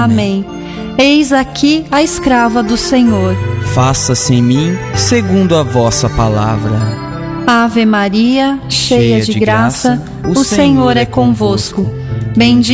Amém. Eis aqui a escrava do Senhor. Faça-se em mim segundo a vossa palavra. Ave Maria, cheia de graça, o Senhor é convosco. Bendita